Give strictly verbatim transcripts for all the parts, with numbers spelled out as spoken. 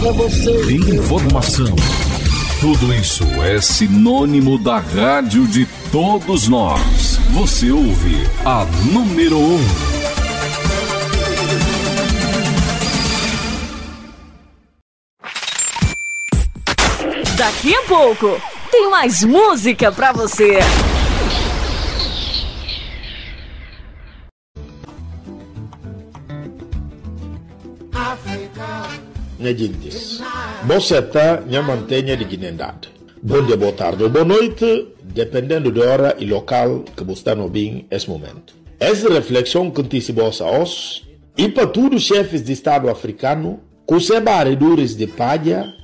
pra você. Informação. Tudo isso é sinônimo da rádio de todos nós. Você ouve a número um. Daqui a pouco tem mais música pra você. Minha gente, você está minha mantenha de dignidade. Bom dia, boa tarde ou boa noite, dependendo da hora e local que você está no bem nesse momento. Essa reflexão que antecipou-se a nós e para todos os chefes de Estado africano, que os barredores de palha,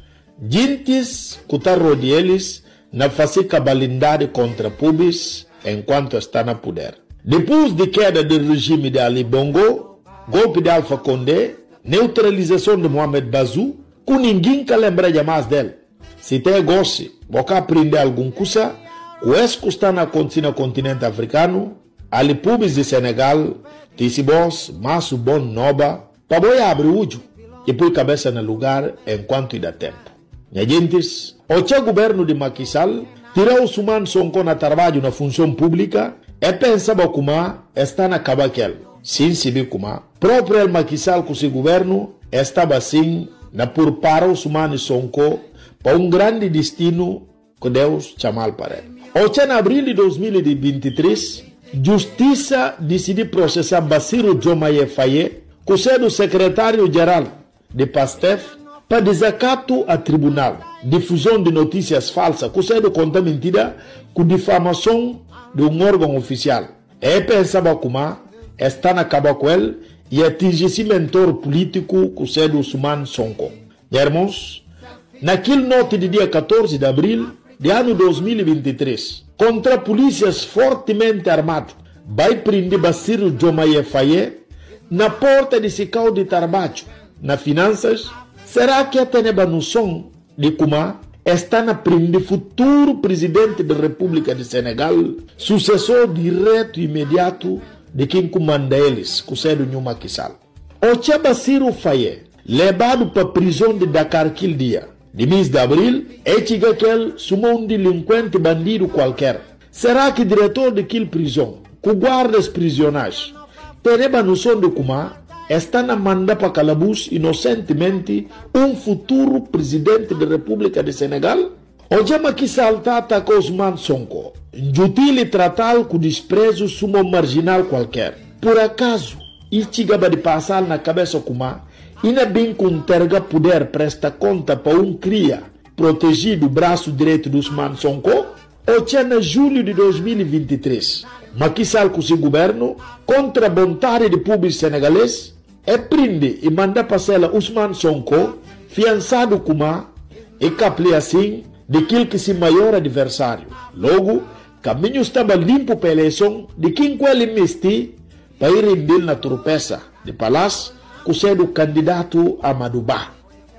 gentes que estão rodeados na fazer cabalidade contra pubis enquanto está no poder. Depois de queda do regime de Ali Bongo, golpe de Alpha Condé, neutralização de Mohamed Bazoum, que ninguém que lembra mais dele. Se tem gosto, você aprender alguma coisa, o esse que está acontecendo no continente africano, ali pubis de Senegal, Tissibos, Masso Bon Noba, para boi abrir o olho e pôr cabeça no lugar enquanto dá tempo. Minha gentes, o governo de Macky Sall tirou os humanos Sonko na trabalho na função pública e pensava como está na cabaquel. Sim, sabe como próprio Macky Sall com seu governo estava assim na por para os humanos Sonko para um grande destino que Deus chamou para ele. O em abril de dois mil e vinte e três, Justiça decidiu processar Bassirou Diomaye Faye, que é o secretário-geral de PASTEF, para desacato a tribunal, difusão de notícias falsas, que é conta mentira, com difamação de um órgão oficial. E pensava como está na caba com ele e atingir esse mentor político, que é o Ousmane Sonko. Irmãos, naquele noite de dia quatorze de abril de ano dois mil e vinte e três, contra polícias fortemente armados, vai prender Bassirou Diomaye Faye na porta de Sicau de Tarbacho, na finanças. Será que a tem a noção de como está na prender futuro presidente da República de Senegal, sucessor direto e imediato de quem comanda eles, que é o Macky Sall? O Tia Bassirou Faye, levado para a prisão de Dakar aquele dia, de mês de abril, é que ele sumou um delinquente bandido qualquer. Será que o diretor daquela prisão, que guarda os prisioneiros, tem a noção de como está na manda para calabouço inocentemente um futuro presidente da República de Senegal? O dia Macky Sall atacou Ousmane Sonko, injutil e tratá-lo com desprezo sumo marginal qualquer. Por acaso, isso chegava de passar na cabeça como e não bem com terga poder presta conta para um cria protegido o braço direito do Ousmane Sonko? O dia em julho de dois mil e vinte e três, Macky Sall com seu governo, contra a vontade de público senegalês, é prende e manda passar Ousmane Sonko, fiançado como e caple assim daquele que se maior adversário. Logo, caminho estava limpo para a eleição de quem com ele investi para ir render na tropeça de palácio, que é o candidato Amadou Ba.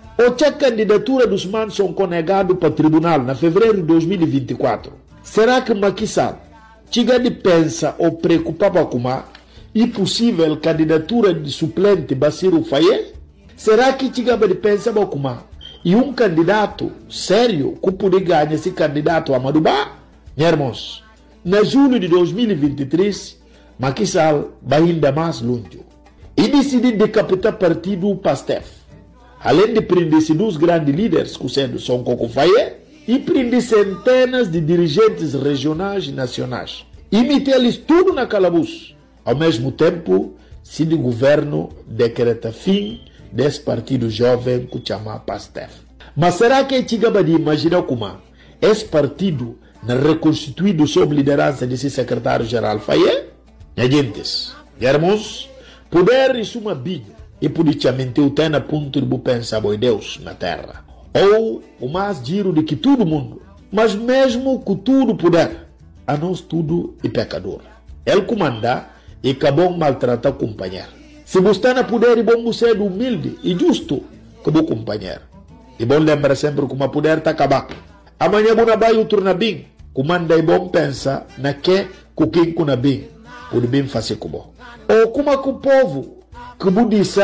O candidatura do Ousmane Sonko negado para o tribunal na fevereiro de dois mil e vinte e quatro. Será que Macky Sall chega de pensa ou preocupava com a impossível candidatura de suplente Bassirou Faye? Será que chega de pensa com a e um candidato sério que poderia ganhar esse candidato Amadou Ba? Meus irmãos, na julho de dois mil e vinte e três, Macky Sall vai ainda mais longe e decidiu decapitar o partido PASTEF. Além de prender dois grandes líderes, que sendo Sonko Faye, e prender centenas de dirigentes regionais e nacionais. E meter-lhes tudo na calabouço. Ao mesmo tempo, se o governo decreta fim desse partido jovem que chama PASTEF. Mas será que é chegava de imaginar como esse partido não reconstituído sob liderança desse secretário-geral Faye? Minha gentes, irmãos, poder isso uma biga e politicamente o tem a ponto de pensar em Deus na terra. Ou o mais giro de que todo mundo, mas mesmo com tudo poder, a nós tudo é pecador. Ele comanda e acabou maltratar o companheiro. Se você está na poder, é bom você ser humilde e justo com o companheiro. E bom lembrar sempre que o poder está acabado. Amanhã você vai outro na bem. Comanda é bom pensar na que com quem na bem, o bem fazer com bom. Ou como que o povo que você disse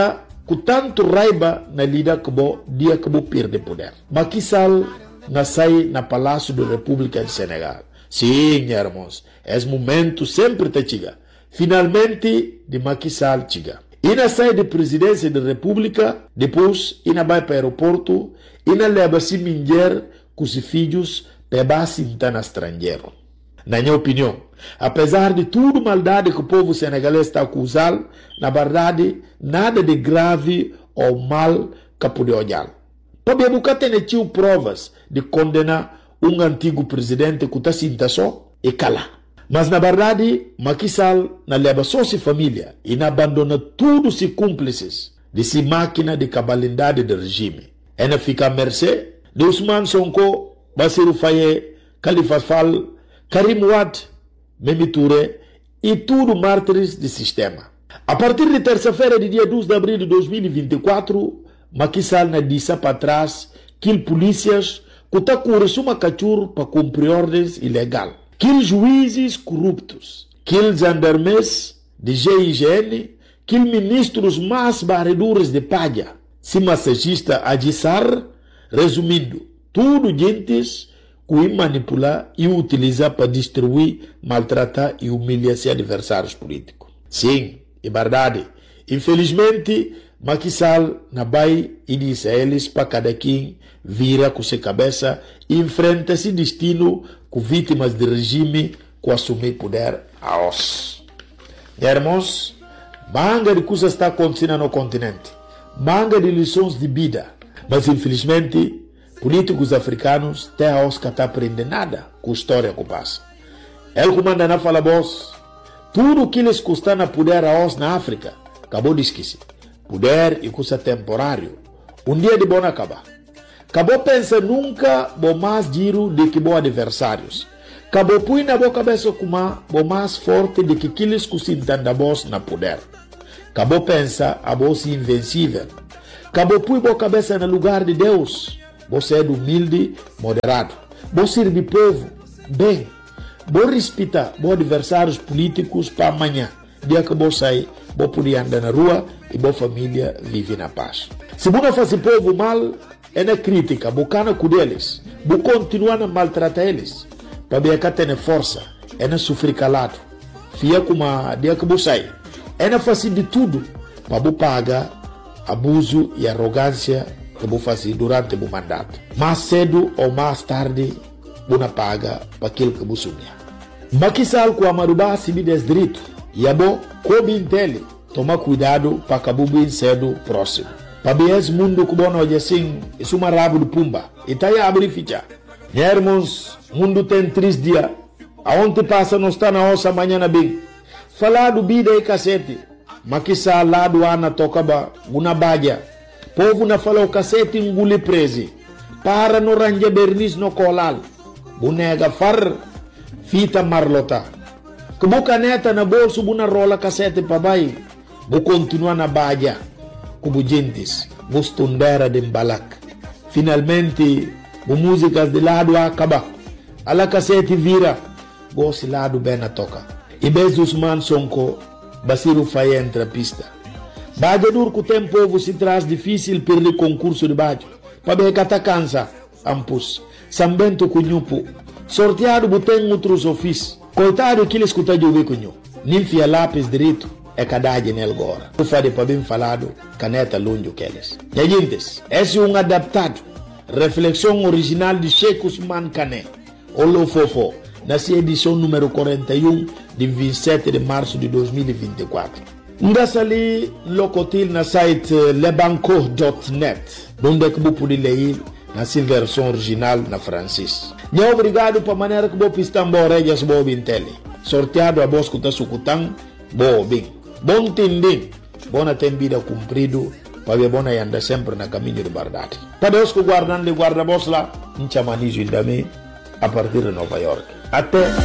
com tanto raiva na lida que bo dia que bo perde poder. Macky Sall na sai na Palácio da República de Senegal. Sim, irmãos, é momento sempre te chega. Finalmente de Macky Sall chega. E na sai de presidência da República, depois e na vai para o aeroporto e na leva se mulher com os filhos para base no estrangeiro. Na minha opinião, apesar de tudo maldade que o povo senegalês está acusando, na verdade, nada de grave ou mal que pode olhar. Para nunca ter tido provas de condenar um antigo presidente que está sinta só e cala. Mas na verdade, Macky Sall na leva só sua família e na abandona tudo se cúmplices de si máquina de cabalidade do regime. E na fica à mercê de Ousmane Sonko, Bassirou Faye, Khalifa Sall, Karim Wade, Mimi Touré e tudo mártires do sistema. A partir de terça-feira, de dia doze de abril de dois mil e vinte e quatro, Macky Sall na disse para trás que polícias que estão com uma cachorro para cumprir ordens ilegais. Que juízes corruptos, que gendarmes de G I G N, que ministros mais barredores de palha, se massagista Adissar, resumindo, tudo gentes que manipular e utilizar para destruir, maltratar e humilhar seus adversários políticos. Sim, é verdade. Infelizmente, Macky Sall na vai e diz a eles para cada quem vira com sua cabeça e enfrenta esse destino com vítimas do regime que assumir poder a os. Irmãos, manga de coisas está acontecendo no continente, manga de lições de vida, mas infelizmente políticos africanos até a os que estão aprendendo nada com a história que passa. Ele comanda na fala boss, tudo que eles custam a poder a os na África, acabou de esquecer. Poder e custa temporário. Um dia de bom acabar. Acabou pensa nunca bom mais giro de que bom adversários. Acabou põe na boa cabeça como bom mais forte de que aqueles que se entendem boss na poder. Acabou pensa a boss invencível. Acabou põe boa cabeça no lugar de Deus. Você é humilde, moderado. Você serve povo, bem. Você respeita bom adversários políticos para amanhã. Dia que você sair, você poder andar na rua e boa família vive na paz. Se você faz o povo mal, é na crítica, bocana com eles, você continua a maltratar eles, para ver que tem força, é na sofrer calado, fia como a dia que você sai, é na fazer de tudo, para você pagar abuso e arrogância que você faz durante o mandato. Mais cedo ou mais tarde, você paga para aquilo que você sonha. Macky Sall com a Marubá se me desdireito, e a bom, como entende, toma cuidado para que o bem cedo próximo. Para ver esse mundo que bom hoje assim, isso é uma rabo de pumba. E tá aí a abrir ficha. Irmãos, o mundo tem três dias. Aonde passa não está na ossa amanhã na bem. Falar do vida e cacete. Macky Sall lá do Ana toca ba, uma badia. Povo na fala o cacete engole prese. Para no ranja bernis no colal. Bonega far, fita marlota. Que boca neta na bolso, buna rola cacete para baixo. Vou continuar na badia. Como gentes, vou estudar de balak. Finalmente, vou músicas de lado a acabar. A la cacete vira, vou se lado bem na toca. E bez Ousmane Sonko, Bassirou Faye entra a pista. Badia dur que o tempo se traz difícil perder concurso de badia. Para ver que está cansa, ampus. Sambento cunhupo. Sorteado botem outros ofícios. Coitado que ele escuta de ouvir cunhu. Ninfia lápis direito. É cadade nele agora. O fade para bem falado, caneta longe que eles. E gente, esse é um adaptado. Reflexão original de Sheikh Ousmane Kané. Olo Fofo, nessa edição número quarenta e um de vinte e sete de março de dois mil e vinte e quatro. Ndassa ali locotil na site lebanco ponto net, onde é que você pode ler nessa versão original na francês. E obrigado para a maneira que você pista embora e as boas intele. Sorteado a voz que está sucutando, boa bem. Bom tendem, bona tem vida cumprido, para ver bona anda sempre na caminho de verdade. Para Deus que guardando de guarda-voz lá, em chamanizo também, a partir de Nova York. Até